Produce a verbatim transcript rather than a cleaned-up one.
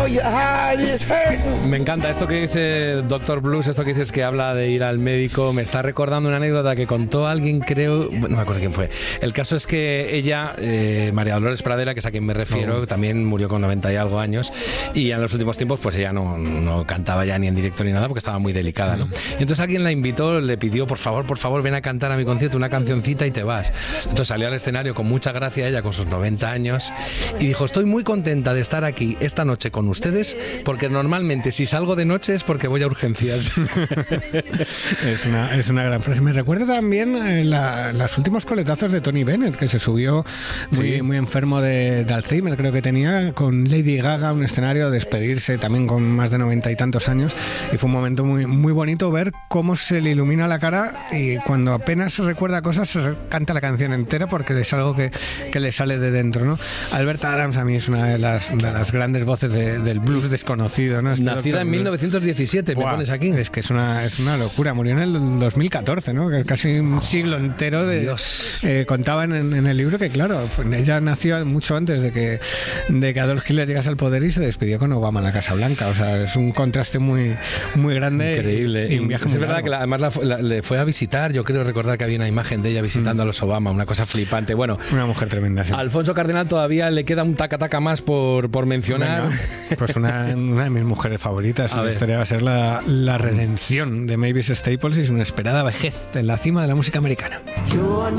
your heart is hurting. Me encanta esto que dice Doctor Blues, esto que dices que habla de ir al médico. Me está recordando una anécdota que contó alguien, creo, no me acuerdo quién fue. El caso es que ella, eh, María Dolores Pradera, que es a quien me refiero, oh. también murió con noventa y algo años, y en los últimos tiempos pues ella no, no cantaba ya ni en directo ni nada porque estaba muy delicada, ¿no? Y entonces alguien la invitó, le pidió, por favor, por favor, ven a cantar a mi concierto una cancioncita y te vas. Entonces salió al escenario con mucha gracia ella, con sus noventa años, y dijo, estoy muy contenta de estar aquí esta noche con ustedes, porque normalmente si salgo de noche es porque voy a urgencias. es, una, es una gran frase. Me recuerda también eh, la, los últimos coletazos de Tony Bennett, que se subió muy, sí. muy enfermo de, de Alzheimer, creo que tenía, con Lady Gaga, un escenario, despedirse también con más de noventa y tantos años, y fue un momento muy, muy bonito ver cómo se le ilumina la cara y cuando apenas se recuerda cosas se canta la canción entera porque es algo que, que le sale de dentro, ¿no? Alberta Adams a mí es una de las, de las grandes voces de, del blues desconocido, ¿no? Este Nacida en mil novecientos diecisiete, me pones aquí. Es que es una, es una locura, murió en el dos mil catorce, ¿no? Que casi un siglo entero de... Dios. Eh, contaban en, en el libro que, claro, ella nació mucho antes de que, de que Adolf Hitler llegase al poder y se despidió con Obama en la Casa Blanca. O sea, es un contraste muy, muy grande. Increíble. Y un viaje es muy verdad largo. que la, además la, la, le fue a visitar, yo creo recordar que había una imagen de ella visitando mm. a los Obama, una cosa flipante. Bueno, una mujer tremenda, sí. A Alfonso Cardenal todavía le queda un taca-taca más por, por mencionar. Venga, pues una, una de mis mujeres favoritas. La historia va a ser la, la redención de Mavis Staples y su inesperada vejez en la cima de la música americana.